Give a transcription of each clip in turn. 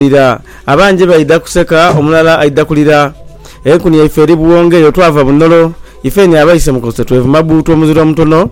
abanje baida kuseka omulala aida kulira enkuni yaife eri buwonge yo twava bunolo ife ni abaise mukose twevu mabutu omuziro mutono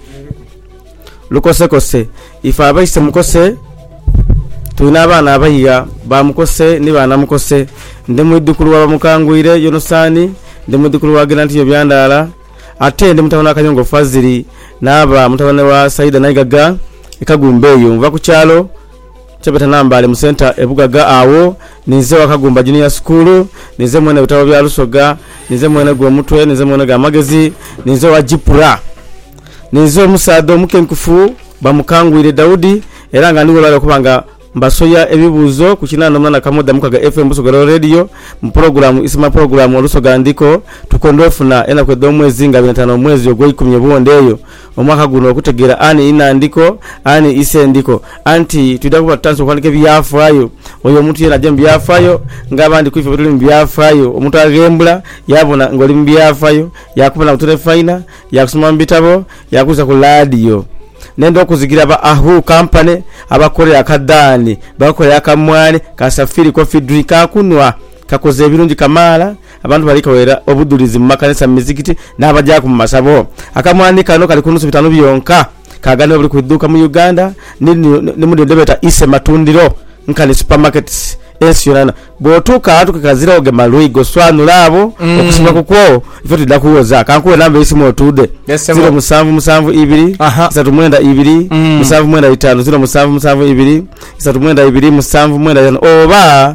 lukose ife abaise mukose tuna abana abayiga bamukose ni bana mukose ndi mwidukulu wa mukangwire yonosani ndi mwidukulu wa Genanti yobyandala ate ndi mutabana Kanyongo Fazili naba mutabana wa Saida Naigaga ikagumbeyo mva ku kyalo chebeta nambale mu center ebugaga awo nize wakagumba junior school nize mwene bitabo bya Lusoga nize mwene gwa mutwe nize mwene ga magezi nize wa Jipura nize musado mukenkufu bamukangwire Daudi era nga ndiwo lalo kubanga mbasoya ebibuzo ku kinana mwana kamoda mukaga FM Busogoro radio mu program isima program Olusoga ndiko tukondofuna ena kwedo mwezi nga 25 mwezi ogwe 10 bondeyo omwaka guno okutegera ani ina ndiko ani ise ndiko anti tudakuba tanso kwandike byafayo oyo muntu yena jambi byafayo ngabandi kwifa bituli byafayo omuntu agembula yabona ngoli byafayo yakubona kutelefina yakusoma mbitabo yakuza ku radio nendo okuzigira ba ahu company abakorera kadani bakorera kamwani kasafiri coffee drink akunwa kakoze ebirungi kamala abantu balikawera obudulizi mu makanisa mizikiti n'abajja ku masabo akamwani kano kali kunusu bitano byonka kagane buli kuduka mu Uganda ni mudebeta ise matundiro nkali supermarkets esiyana botuka tukakazira oge maluigo swanulabo okusima kukwo ifo tudakuwoza kankuwe namba isimu otude 072 3 2 7 5 072 oba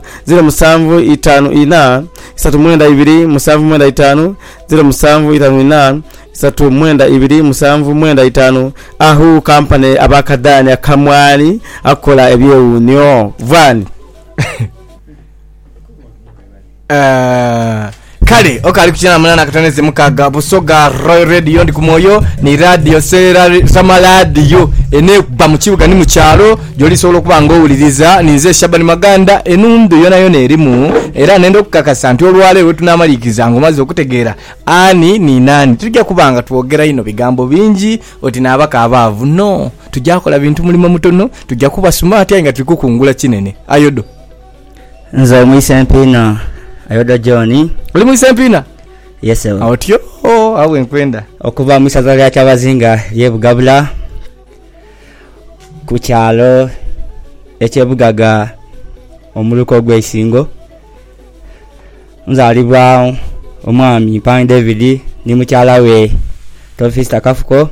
075 3 2 7 ahu company abakadani akamwani akola ebyewunyo vani kale okali kuchina munana katoneze mukaga Busoga Royal Radio ndi kumoyo ni radio sera sama radio ene kuba mu kibuga ni mu kyalo joli solo kubanga owuliriza ninze Shabani Maganda enundu yona erimu era nendo kukakasa nti olwale wetu namalikiza ngomaze okutegeera ani ni nani tujja kubanga tuogera ino bigambo bingi oti nabaka abavu no tujja kola bintu mulimo mutono tujja kuba smart nga tukukungula kinene ayodo nza mwisempina Ayodo Johnny uli mwisempina yes sir awtyo awe nkwenda okuva misaza ya Kyabazinga yebugabula ku kyalo ekyebugaga omuluko gw'Isingo nzalibwa omwami Pan David ni mukyala we Tofista Kafuko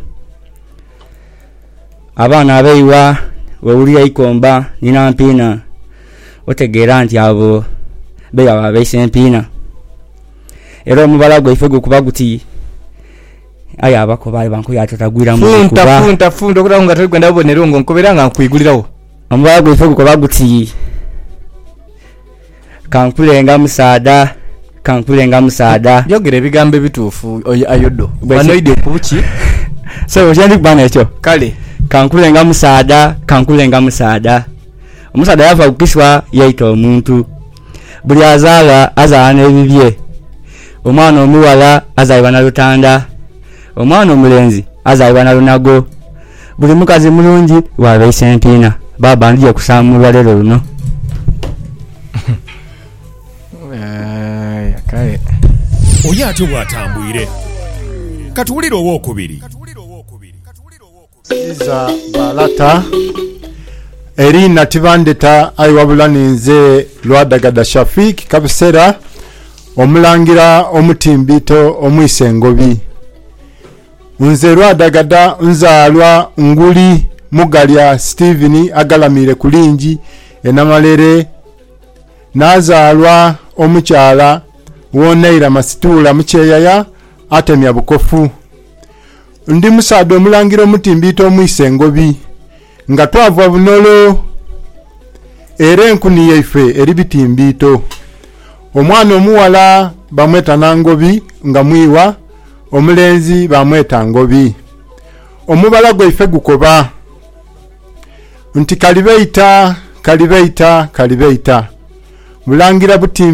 abana abeyiwa wewuliya ikomba nina mpina otegeera nti abo beya babese mpina era omubala gwe ifego kuba guti aya abako bali banko yatotagwira mu kuba funta kula nga twegenda abonero ngo nkoberanga nkwigulirawo omubala gwe ifego kuba guti kankulenga musada yogere bigambe bitufu ayodo banoide kubuki so ojandi kubana ekyo kale kankulenga musada omusada yava kukiswa yaita omuntu buli azala nebibye omwana omuwala azaiba na lutanda omwana omulenzi azaiba na lunago buli mukazi mulungi wabaise mpina baba ndiye kusamulwa lero luno kale oyate bwatambwire katuwulira owokubiri iza balata Erina Tivandeta aiwabula ninze Lwadagada Shafik kabisera omulangira omutimbito omwisengobi unze Lwadagada nzalwa nguli mugalya Steven agalamire kulingi enamalere nazalwa omukyala woneira masitula mukyeyaya atemya bukofu ndi musado omulangira omutimbito omwisengobi nga twava bunolo era enkuni yaife eri bitimbito omwana omuwala bamweta Nangobi nga mwiwa omulenzi bamweta Ngobi omubala gwaife gukoba nti kalibeita bulangira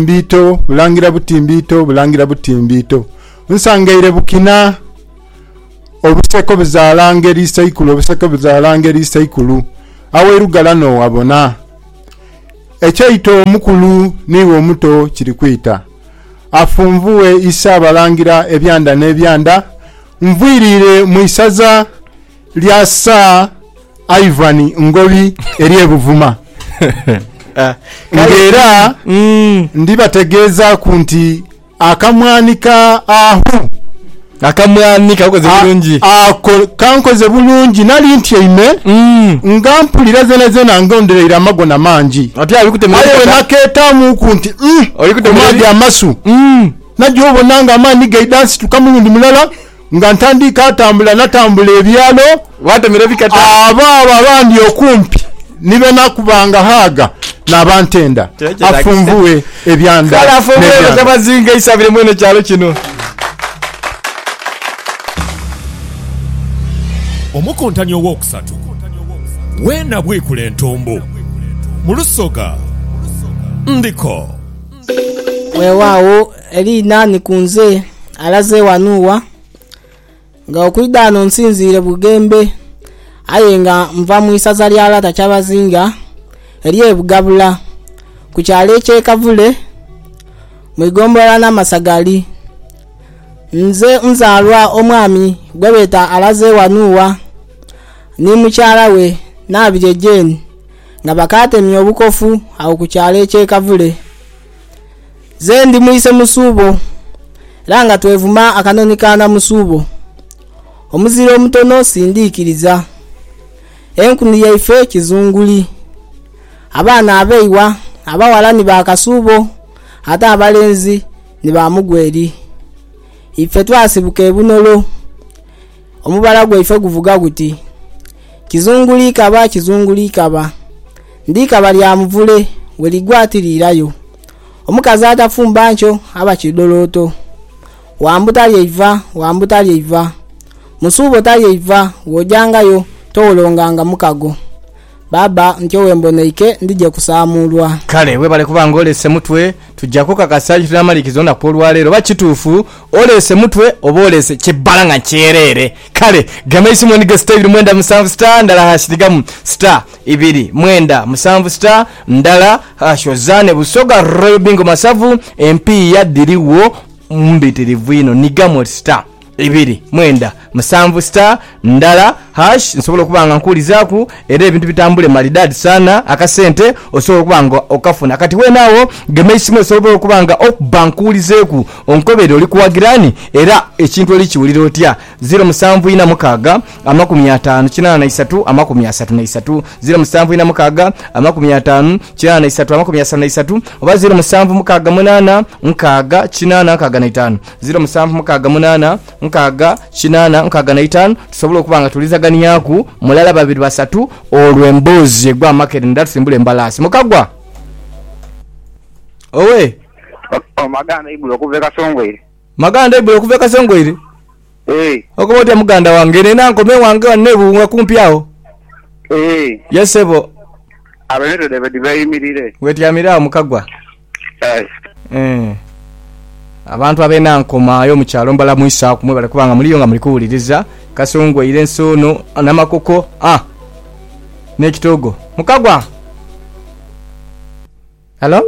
butimbito nsangaire bukina obuseko bizalanga eri saikulu awe rugala no wabona ekyaita omukulu niwe omuto kiri kwita afunvuwe isa balangira ebyanda n'ebyanda nvwirire mu isaza lya Sir Ivan Ngobi eri ebuvuma ngera ndibategeeza ku nti akamwanika ahu akamwanika akoze bulungi kankoze bulungi nali ntyaime nga mpulira zena ngonderera amagona mangi ati alikutemerera naketamu ku nti olikutemerera amasu najjo obonanga amaani gaidansi tukamulundi mulala nga ntandika natambula ebyalo watemera bikata abandi okumpi nibe nakubanga haga n'abantenda afunvuwe ebyanda kala afunvuwe tabazinga isabire mwene kyalo kino omukontani ow'okusatu weena bwekula entombo mu Lusoga ndiko weewaawo eriina nikunze alaze wanuwa nga okwidano nsinzire bugembe aye nga nva mu isaza lya Lata Kyabazinga eri ebugabula ku kyalo ekyekavule mu igombola n'amasagali nze nzalwa omwami gwebeta alaze wanuwa ni mukyala we nabire Jane nga bakatemye obukofu awo ku kyalo ekyekavule ze ndi muise musubo langa twevuma akanoni kana musubo omuziro omutono sindikiriza enkuni yaife kizunguli abaana abeiwa abawala ni bakasubo ate abalenzi ni bamugweri ife twasibuka ebunolo omubala gwaife guvuga guti kizunguli kaba ndikaba lya muvule weligwatirirayo omukazi atafumba ncho aba kidoloto wambuta lyeiva musubo talyeiva wojangayo towolonganga mukago baba ntyo wemboneike ndije kusamulwa kale we bale kubanga olese mutwe tujjako kakasaji tunamalikizo na polwa lero bakitufu olese mutwe obolese kibalanga kyerere kale gamesi mwende star mwenda musanvu star ndala hashirigamu star ibiri mwenda musanvu star ndala hashozane Busoga Royal Bingo Masavu MP ya diriwo mbitirivu ino nigamo star ibiri mwenda musanvu star ndala hash nsobola kubanga nkulizaku era ebintu bitambule malidadi sana akasente osobola kubanga okafuna kati we nawo gemeisimo osobola kubanga okubankulizeku onkobere oli kuwagirani era ekintu oli kiwulira otya 0746 amakumi 5 33 0746 amakumi 5 33 oba 0768 nkaga 8 0768 nkaga 8 tusobola kubanga tulizagani yaku mulala babiri basatu olwembozi gwa market ndatusimbule mbalasi mukagwa owe maganda ibulo okuveka Songwere okobotya muganda wange nena nkome wange wannebu kumpiawo yesebo abeneto David bayimirire wetyamira mukagwa abantu abena nkoma yo mukyalo mbala muisa kumwe bale kubanga muliyo nga mulikuwuliriza Kasongwere ensono namakoko nekitogo mukagwa hello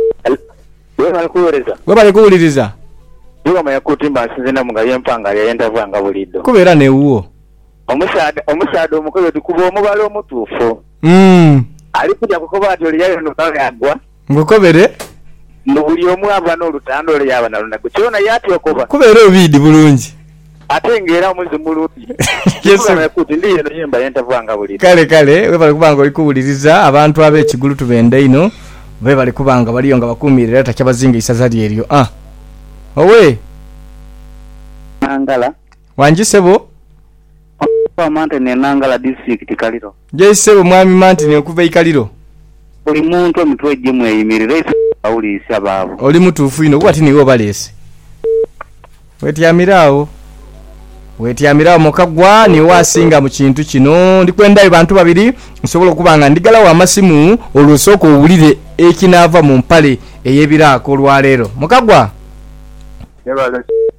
we bale kuwuliriza Yuma yakutimba asinzena mungaye empanga yayenda vanga bulido kubeera newuwo omusada omukozi tukuba omubala omutuufu alikuja kukoba ati oli yayo nokale agwa ngokobere buli omu ava n'olutando oli yaba nalunaku kyona yati okoba kubeera obidi bulungi ate ngera omuzi mulungi yakuti ndiye no yemba yenda vanga bulido kale we bale kubanga oli kuwuliriza abantu ab'ekigulu tubenda ino be bale kubanga baliyo nga bakumirira takyabazinga isaza lyeryo owe Nangala wanjisebo kwa Mountain Nangala district Kaliro jesebo mwami Mountain okuva ikaliro oli muntu omutwe jimu eyimirire awulisa babo oli mutuufu ino kwati niwo balese wetyamirawo mukagwa niwo asinga mu kintu kino ndikwendayo bantu babiri nsobola okubanga ndigalawo amasimu olwosooka owulire ekinava mu mpale ey'ebiraako olwaleero mukagwa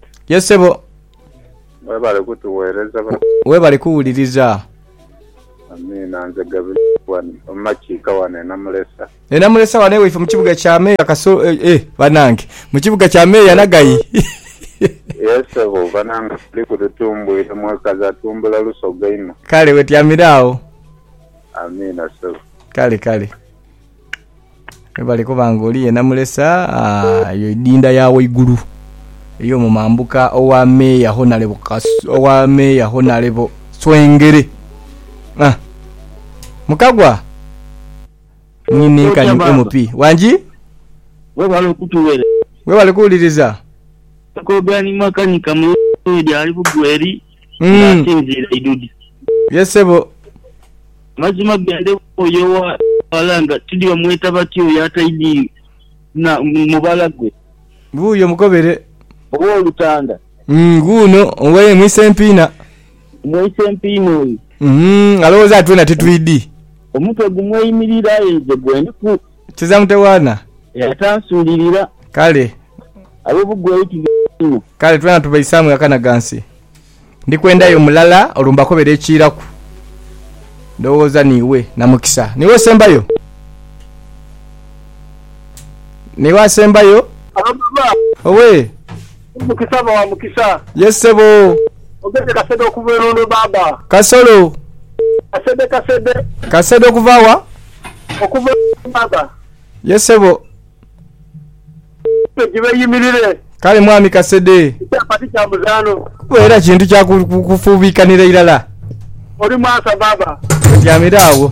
yesebo webale kuwuliriza amina nze gabiri wani omakiika wane namulesa enamulesa wane wefe mu kibuga kya meeya banange mu kibuga kya meeya nagayi yesebo banange tuli ku lutumbwire mwekazi atumbula Lusoga ino kale wetyamiraawo amina sebo kale bali kubanga oli enamulesa yo dinda yawe igulu eyo mu mambuka owa meeya honalebo Swengere Mukagwa Nini kanyu MP Wanji we wale kuuliriza ko gani makanika mu ali bugweri natinzira idudi yesebo mazima gende oyo walanga tidio mweta batyo yataidi na mubalagwe buyo mukobere owo lutanda nguno owe mwisempina aloza atuna titwidi omutwe gumwe yimirira eze gwende ku kizamtewana yatansulirira kale abo bugwe yikimu kale twana tubaisamu yakana gansi ndikwendayo mulala olumba kobere ekiraku ndowooza niwe namukisa niwe sembayo owe mukisaba wa mukisa yesebo ogeze kasede okuverondo baba kasolo kasede okuvawa okuverondo baba yesebo jibe yimirire kale mwami kasede kyapati kya muzano era kintu kya kufubikanira ilala oli mwasa baba yamiraawo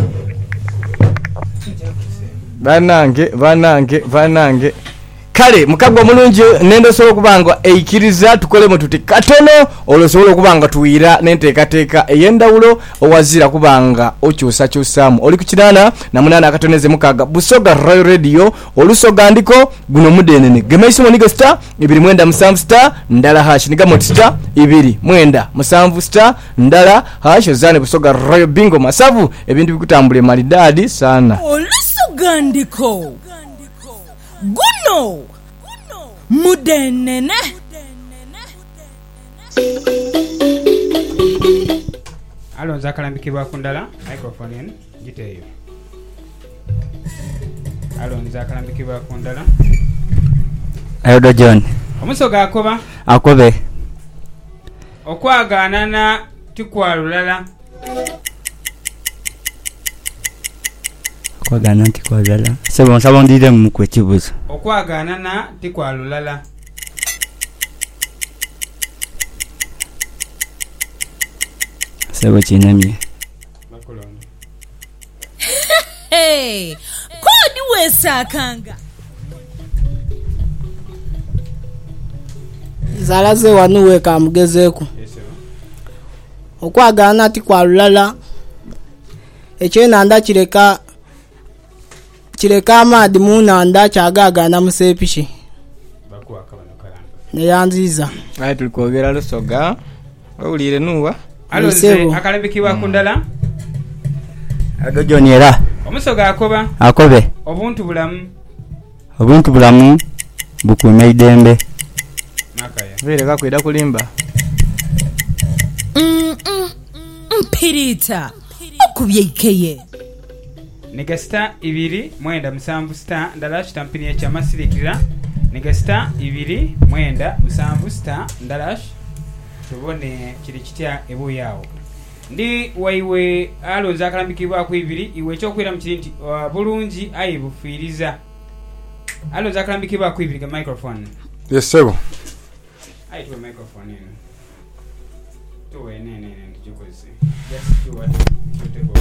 banange kale Mukagwa mulungi nendo solo kubanga eikiriza tukolemo tuti katono olosolo kubanga tuwira nenteekateeka eyendawulo owazira kubanga okyusa-kyusamu oli ku kinana na munana akatoneze mukaaga Busoga Royal Radio olusoga ndiko guno mudenene gemaisimo niga star 297 star ndala hash niga mot star 297 star ndala hash ozane Busoga Royal bingo masavu ebintu bikutambule malidadi sana olusoga ndiko guno mudenene alonza akalambikibwa ku ndala microphone eno giteeyo alonza akalambikibwa ku ndala Ayodo John omusoga akobe okwaganana tikwalulala kwagana ntikwalulala sebo nsaba ndire mu kwekibuzo okwaganana tikwalulala sebo kinamye hey kodi wesakanga zalaze wanuwe kamugezeku okwagana tikwalulala ekyenanda kireka amaadi mu nanda kyagagana musepishi neyanziza ayi tulikwogera Lusoga owulire nuwa alonze akalambikibwa ku ndala Ayodo John era omusoga akobe obuntu bulamu bukuume idembe vile kakwida kulimba mpirita okubyeikeye Negasta 2 star ndala shitampini ya chama silikira Negasta 2 star ndala tubone kiri kitya ebo yawo ndi waiwe alonza akalambikibwa ku 2 iwe kyokwira mu kinti bulungi ayi bufiriza alonza akalambikibwa ku 2 ga microphone yesebo ayi to microphone eno to nene njukoze just do what you take.